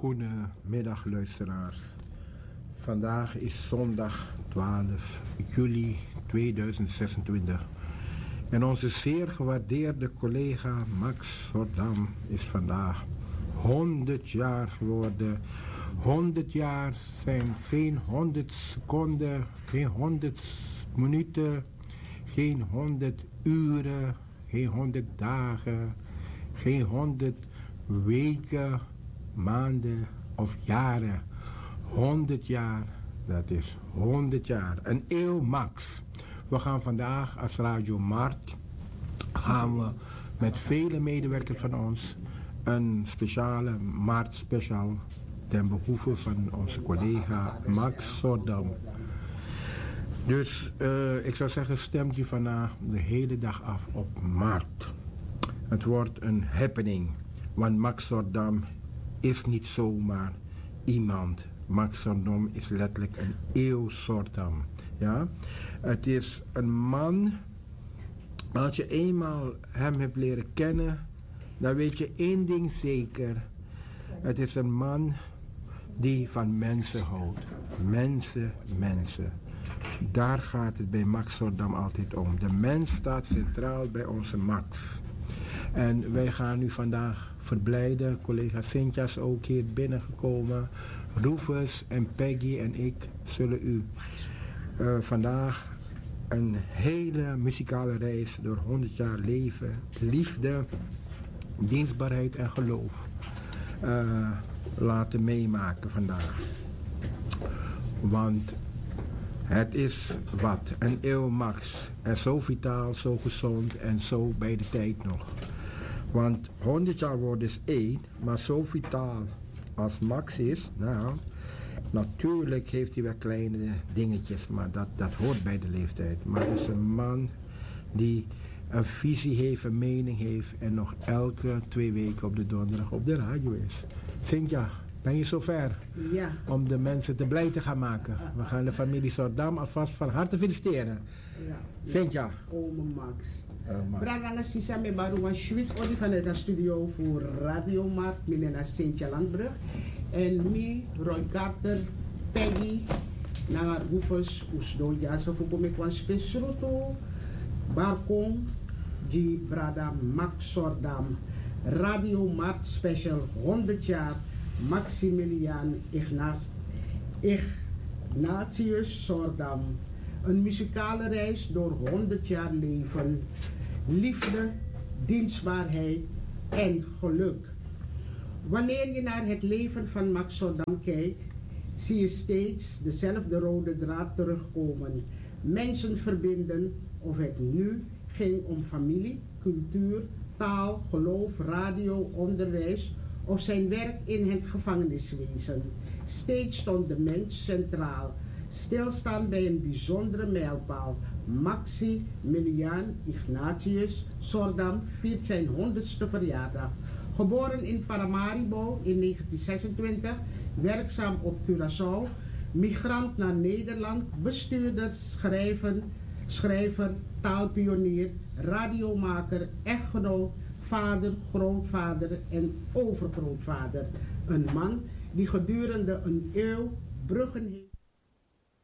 Goedemiddag luisteraars. Vandaag is zondag 12 juli 2026. En onze zeer gewaardeerde collega Max Sordam is vandaag 100 jaar geworden. 100 jaar zijn geen 100 seconden, geen 100 minuten, geen 100 uren, geen 100 dagen, geen 100 weken, maanden of jaren. 100 jaar, dat is 100 jaar. Een eeuw max. We gaan vandaag als Radio Mart gaan we met vele medewerkers van ons een speciale Mart special ten behoeve van onze collega Max Sordam. Dus ik zou zeggen, stemt u vandaag de hele dag af op Mart. Het wordt een happening, want Max Sordam is niet zomaar iemand. Max Sordam is letterlijk een eeuw Sordam. Ja? Het is een man, als je eenmaal hem hebt leren kennen, dan weet je één ding zeker. Het is een man die van mensen houdt. Mensen, mensen. Daar gaat het bij Max Sordam altijd om. De mens staat centraal bij onze Max. En wij gaan u vandaag verblijden. Collega Cynthia is ook hier binnengekomen. Rufus en Peggy en ik zullen u vandaag een hele muzikale reis door 100 jaar leven, liefde, dienstbaarheid en geloof laten meemaken vandaag. Want het is wat, een eeuw Max. En zo vitaal, zo gezond en zo bij de tijd nog. Want 100 jaar worden is één, maar zo vitaal als Max is, nou, natuurlijk heeft hij wel kleine dingetjes, maar dat hoort bij de leeftijd. Maar het is een man die een visie heeft, een mening heeft en nog elke 2 weken op de donderdag op de radio is. Cynthia, ben je zover? Ja. Om de mensen te blij te gaan maken. We gaan de familie Sordam alvast van harte feliciteren. Ja. Cynthia. Ome Max. Max. Brandanga Sisa me baruwa Schwit Odi vanuit de studio voor Radio Mart. Mijn naam is Cynthia Landbrug. En mij, Roy Carter, Peggy, naar Rufus, Oesdoja. Zo kom ik van Spesroto, Barkom, die Brada Max Sordam. Radio Mart Special 100 jaar. Maximilian Ignatius Sordam. Een muzikale reis door 100 jaar leven, liefde, dienstbaarheid en geluk. Wanneer je naar het leven van Max Sordam kijkt, zie je steeds dezelfde rode draad terugkomen. Mensen verbinden, of het nu ging om familie, cultuur, taal, geloof, radio, onderwijs of zijn werk in het gevangeniswezen. Steeds stond de mens centraal. Stilstaan bij een bijzondere mijlpaal. Maximilian Ignatius Sordam viert zijn 100ste verjaardag. Geboren in Paramaribo in 1926, werkzaam op Curaçao, migrant naar Nederland, bestuurder, schrijver, taalpionier, radiomaker, echtgenoot, vader, grootvader en overgrootvader. Een man die gedurende een eeuw bruggen heeft.